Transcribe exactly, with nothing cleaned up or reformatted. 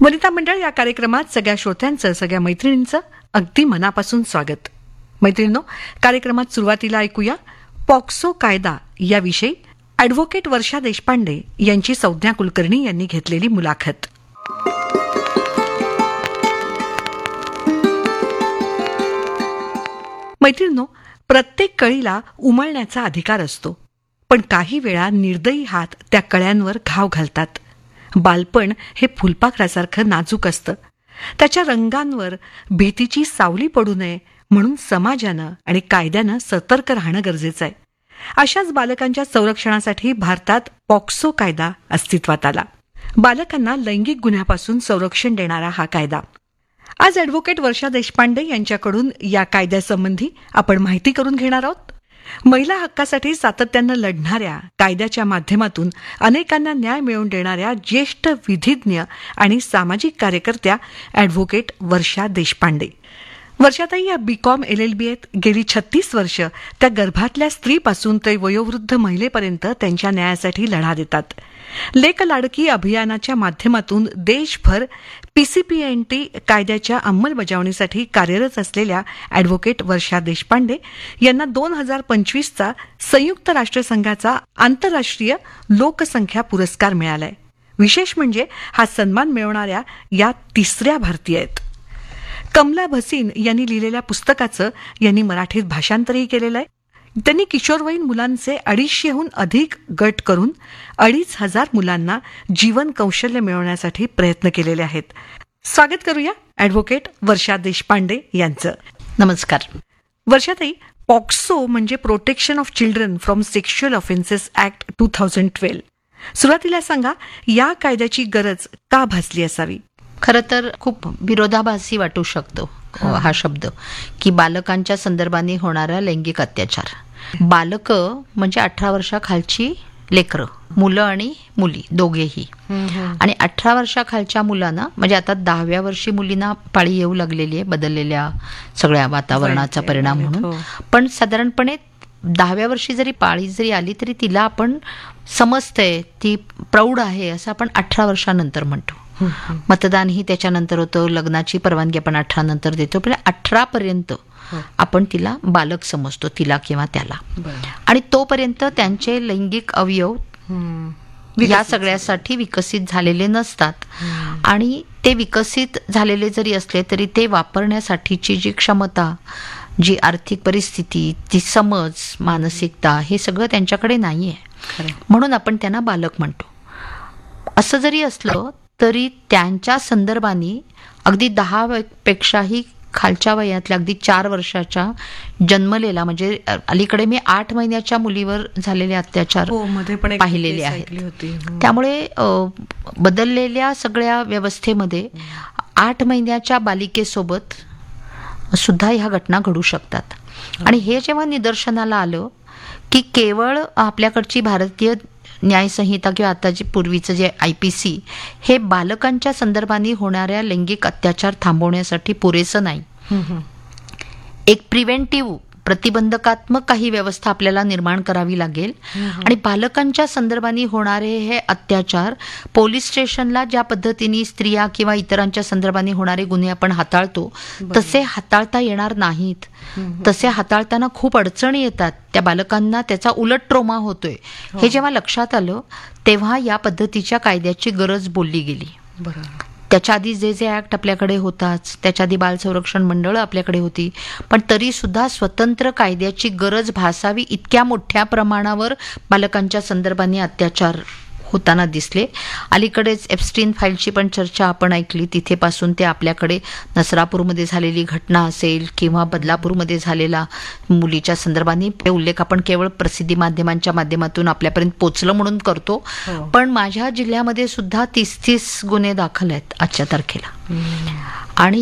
वनिता मंडळ या कार्यक्रमात सगळ्या श्रोत्यांचं, सगळ्या मैत्रिणींचं अगदी मनापासून स्वागत. मैत्रिणींनो, कार्यक्रमात सुरुवातीला ऐकूया पॉक्सो कायदा याविषयी अॅडव्होकेट वर्षा देशपांडे यांची संज्ञा कुलकर्णी यांनी घेतलेली मुलाखत. मैत्रिणींनो, प्रत्येक कळीला उमलण्याचा अधिकार असतो, पण काही वेळा निर्दयी हात त्या कळ्यांवर घाव घालतात. बालपण हे फुलपाखरासारखं नाजूक असतं. त्याच्या रंगांवर भीतीची सावली पडू नये म्हणून समाजानं आणि कायद्यानं सतर्क राहणं गरजेचं आहे. अशाच बालकांच्या संरक्षणासाठी भारतात पॉक्सो कायदा अस्तित्वात आला. बालकांना लैंगिक गुन्ह्यापासून संरक्षण देणारा हा कायदा. आज अॅडव्होकेट वर्षा देशपांडे यांच्याकडून या कायद्यासंबंधी आपण माहिती करून घेणार आहोत. महिला हक्कासाठी सातत्यानं लढणाऱ्या, कायद्याच्या माध्यमातून अनेकांना न्याय मिळवून देणाऱ्या ज्येष्ठ विधिज्ञ आणि सामाजिक कार्यकर्त्या अॅडव्होकेट वर्षा देशपांडे. वर्षाताई या बीकॉम एल एल बी आहेत. गेली छत्तीस वर्ष त्या गर्भातल्या स्त्रीपासून ते वयोवृद्ध महिलेपर्यंत त्यांच्या न्यायासाठी लढा देतात. लेक लाडकी अभियानाच्या माध्यमातून देशभर पीसीपीएनटी कायद्याच्या अंमलबजावणीसाठी कार्यरत असलेल्या अॅडव्होकेट वर्षा देशपांडे यांना दोन हजार पंचवीसचा संयुक्त राष्ट्रसंघाचा आंतरराष्ट्रीय लोकसंख्या पुरस्कार मिळालाय. विशेष म्हणजे हा सन्मान मिळवणाऱ्या या तिसऱ्या भारतीय आहेत. कमला भसीन यांनी लिहिलेल्या पुस्तकाचं यांनी मराठीत भाषांतरही केलेलं आहे. त्यांनी किशोरवयीन मुलांचे अडीचशेहून अधिक गट करून अडीच हजार मुलांना जीवन कौशल्य मिळवण्यासाठी प्रयत्न केलेले आहेत. स्वागत करूया अॅडव्होकेट वर्षा देशपांडे यांचं. नमस्कार. वर्षाताई, पॉक्सो म्हणजे protection of children from sexual offences act two thousand twelve. सुरुवातीला सांगा, या कायद्याची गरज का भासली असावी? खरं तर खूप विरोधाभासी वाटू शकतो हा शब्द, की बालकांच्या संदर्भाने होणारा लैंगिक अत्याचार. बालक म्हणजे अठरा वर्षाखालची लेकरं, मुलं आणि मुली दोघेही. आणि अठरा वर्षाखालच्या मुलांना म्हणजे आता दहाव्या वर्षी मुलींना पाळी येऊ लागलेली आहे, बदललेल्या सगळ्या वातावरणाचा परिणाम म्हणून. पण साधारणपणे दहाव्या वर्षी जरी पाळी जरी आली तरी तिला आपण समजतंय, ती प्रौढ आहे असं आपण अठरा वर्षानंतर म्हणतो. मतदानही त्याच्यानंतर होतं, लग्नाची परवानगी आपण अठरा नंतर देतो, पण अठरा पर्यंत आपण तिला बालक समजतो, तिला किंवा त्याला. आणि तोपर्यंत त्यांचे लैंगिक अवयव या सगळ्यासाठी विकसित झालेले नसतात. आणि ते विकसित झालेले जरी असले तरी ते वापरण्यासाठीची जी क्षमता, जी आर्थिक परिस्थिती, ती समज, मानसिकता, हे सगळं त्यांच्याकडे नाहीये. म्हणून आपण त्यांना बालक म्हणतो. असं जरी असलं तरी त्यांच्या संदर्भाने अगदी दहा पेक्षाही खालच्या वयातल्या, अगदी चार वर्षाच्या जन्मलेला, म्हणजे अलीकडे मी आठ महिन्याच्या मुलीवर झालेले अत्याचार पाहिलेले आहेत. त्यामुळे बदललेल्या सगळ्या व्यवस्थेमध्ये आठ महिन्याच्या बालिकेसोबत सुद्धा ह्या घटना घडू शकतात. आणि हे जेव्हा निदर्शनाला आलं की केवळ आपल्याकडची भारतीय न्यायसंहिता किंवा आताची पूर्वीचं जे आय पी सी हे बालकांच्या संदर्भाने होणाऱ्या लैंगिक अत्याचार थांबवण्यासाठी पुरेसं नाही. एक प्रिव्हेंटिव्ह, प्रतिबंधकात्मक काही व्यवस्था आपल्याला निर्माण करावी लागेल. आणि बालकांच्या संदर्भाने होणारे हे अत्याचार पोलीस स्टेशनला ज्या पद्धतीने स्त्रिया किंवा इतरांच्या संदर्भाने होणारे गुन्हे आपण हाताळतो तसे हाताळता येणार नाहीत. तसे हाताळताना खूप अडचणी येतात. त्या बालकांना त्याचा उलट ट्रोमा होतोय. हे जेव्हा लक्षात आलं तेव्हा या पद्धतीच्या कायद्याची गरज बोलली गेली. त्याच्या आधी जे जे ऍक्ट आपल्याकडे होताच, त्याच्या आधी बाल संरक्षण मंडळ आपल्याकडे होती, पण तरी सुद्धा स्वतंत्र कायद्याची गरज भासावी इतक्या मोठ्या प्रमाणावर बालकांच्या संदर्भाने अत्याचार होताना दिसले. अलीकडेच एप्स्टीन फाईलची पण चर्चा आपण ऐकली. तिथेपासून ते आपल्याकडे नसरापूरमध्ये झालेली घटना असेल किंवा बदलापूरमध्ये झालेला मुलीच्या संदर्भाने उल्लेख आपण केवळ प्रसिद्धी माध्यमांच्या माध्यमातून आपल्यापर्यंत पोचलं म्हणून करतो. पण माझ्या जिल्ह्यामध्ये सुद्धा तीस तीस गुन्हे दाखल आहेत आजच्या तारखेला. आणि